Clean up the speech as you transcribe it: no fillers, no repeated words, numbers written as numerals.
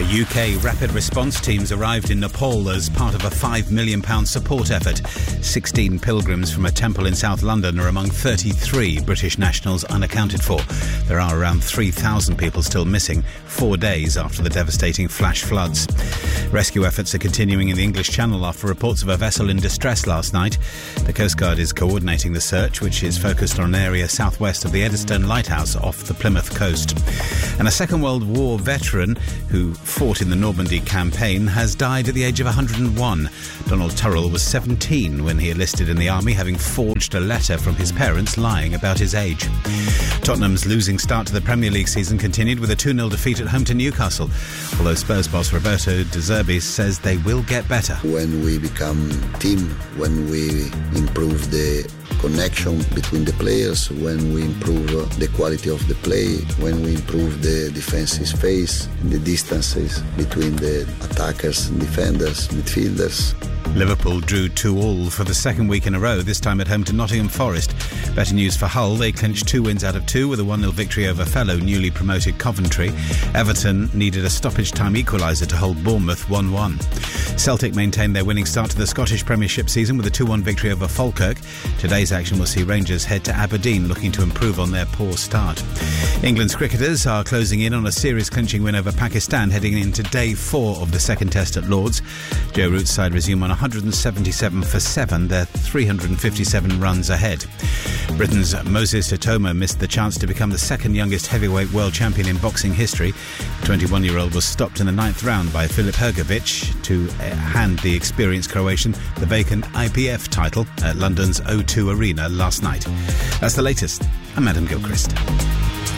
UK rapid response teams arrived in Nepal as part of a £5 million support effort. 16 pilgrims from a temple in South London are among 33 British nationals unaccounted for. There are around 3,000 people still missing 4 days after the devastating flash floods. Rescue efforts are continuing in the English Channel after reports of a vessel in distress last night. The Coast Guard is coordinating the search, which is focused on an area southwest of the Eddystone Lighthouse off the Plymouth coast. And a Second World War veteran who fought in the Normandy campaign has died at the age of 101. Donald Turrell was 17 when he enlisted in the army, having forged a letter from his parents lying about his age. Tottenham's losing start to the Premier League season continued with a 2-0 defeat at home to Newcastle, although Spurs boss Roberto De Zerbi says they will get better. When we become team, when we improve the connection between the players, when we improve the quality of the play, when we improve the defensive phase, the distances between the attackers, defenders, midfielders. Liverpool drew 2-2 for the second week in a row, this time at home to Nottingham Forest. Better news for Hull. They clinched 2 wins out of 2 with a 1-0 victory over fellow newly promoted Coventry. Everton needed a stoppage-time equaliser to hold Bournemouth 1-1. Celtic maintained their winning start to the Scottish Premiership season with a 2-1 victory over Falkirk. Today's action will see Rangers head to Aberdeen, looking to improve on their poor start. England's cricketers are closing in on a series-clinching win over Pakistan, heading into day 4 of the second test at Lord's. Joe Root's side resume on 177 for 7. They're 357 runs ahead. Britain's Moses Hitoma missed the chance to become the second youngest heavyweight world champion in boxing history. The 21-year-old was stopped in the 9th round by Filip Hrgović to hand the experienced Croatian the vacant IPF title at London's O2 Arena last night. That's the latest. I'm Adam Gilchrist.